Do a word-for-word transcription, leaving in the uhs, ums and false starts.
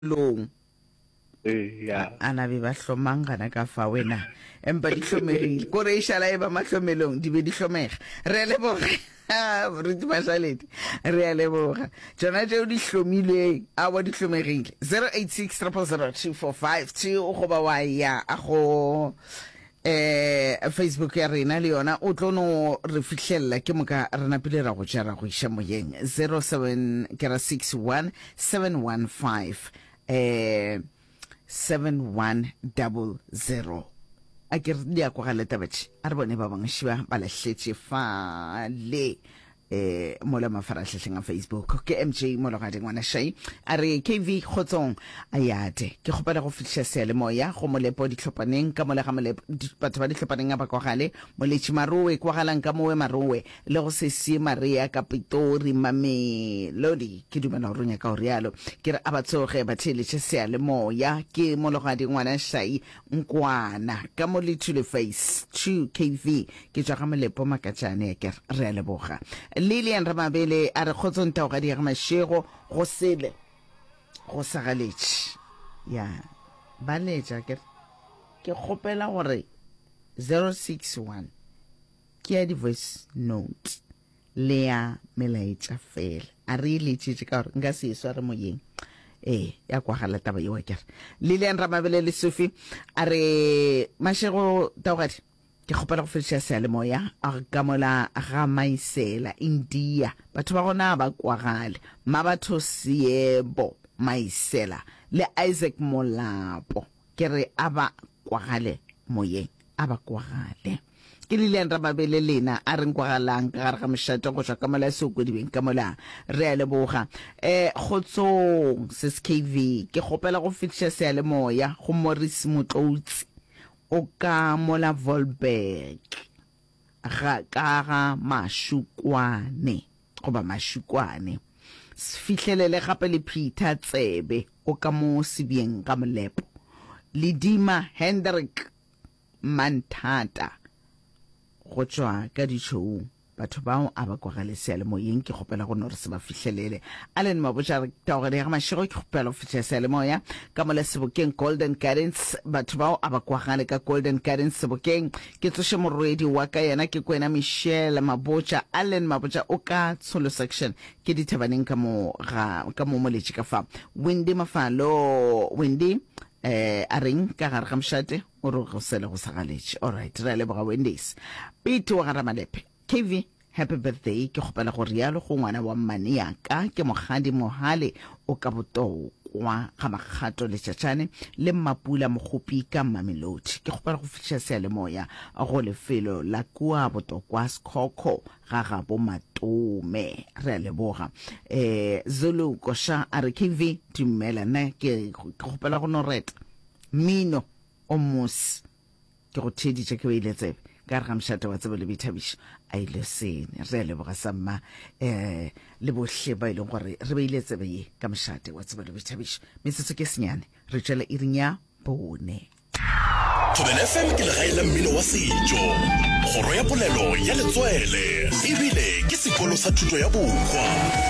long eh ya ana be ba hlomangana ka fa wena empa di hlomegile ko re ishala e ba mahlomelong di be di hlomega re le boga re di masaledi re le boga tsona tšeo di hlomilwe a wa di hlomegile zero eight six zero zero two four five two go ba wa ya a go eh Facebook ya rena le yona o tlono re fihlella ke moka rena pele ra go tšara go isha moyeng zero seven kera six one seven one five eh seven one zero zero a ke re dia kwa galeta batši a re bone ba bang shiba ba lahletše fa le eh mola mafaratlhatlheng a Facebook ke M J Mologadi ngwana shai a re K V Khotsong a yate ke gopela go fihla sele moya go molepo di tlhopaneng ka mola ga molepo batho ba di tlhopaneng ba kwa gale moletši marowe kwa galang ka mowe marowe le go se sie Maria ka Pitori mame lodi ke dumela go ronya ka o rialo ke re a batsoge ba theletše sele moya ke Mologadi ngwana shai nkwana ka molethule face two K V ke tswa ga molepo makatšane ke re a leboga Lilian Ramabele a re Khotsong tao ga di ga mashego go sele go sagaletše ya ba letša ke ke kgopela gore zero six one ke ya di voice note le ya melaetša fela a re letšitše ka gore nka se eswa re moyeng eh ya kwa gala taba yeo ke Lilian Ramabele le Sophie a re mashego tao ga di ke kgopela go fetša sele moya a ka mola ga maisela India batho ba gona ba kwagale ma batho siebo maisela le Isaac Molapo ke re aba kwagale moyeng aba kwagale ke Lilian Ramabele lena a re kwagalang ka gare ga moshato go tswa ka mola soko di beng ka mola re a leboga eh Khotsong sis K V ke kgopela go fetša sele moya go Morris Motloutsi o ka mola Volberg ga ka ga Mashukwane go ba Mashukwane fihlelele gape le Peter Tsebe o ka mo Sebeng ka Molepo Lidima Hendrik Mantata go tswa ka ditšhou batho bao a ba kwa gale sele moyeng ke kgopela go nore se ba fihlelele Allen Mabotja taoga di ga mashego ke kgopela go fihla sele moya ka mola Sebokeng Golden Gardens batho bao a ba kwa gale ka Golden Gardens Sebokeng ke tsoše morwedi wa ka yena ke kwena Michelle Mabotja Allen Mabotja o ka Tsholo section ke dithabaneng ka mo ga ka mo moletši ka fa Wendy Mafalo Wendy eh a reng ka gare ga mšate o re go sele go sagaletše all right re leboga Wendy's Pete wa ga Ramalepe K V happy birthday ke kgopela go rialo go ngwana wa mmane ya ka ke mogadi mohale o ka botokwa ga magato le tšatšane le Mapula Mogopi ka Mamelodi ke kgopela go fihla sele moya a go lefelo la kua botokwa Skoko ga ga bo Matome re a leboga eh Zulu Kosha a re K V dumela nna ke kgopela go noreta Mino o mos ke go theditše ke ile tsebe ka re ga mšate wa tsebe le Boithabišo a ile sene re a leboga samma eh le bohle ba ile gore re be ile tsebe ye ka mšate wa tsebe le Boithabišo metsotso ke senyane re tšwela iring ya bone Thobela F M ke le gaela mmino wa setšo kgoro ya polelo ya letswele ebile ke sekolo sa thuto ya bokgwa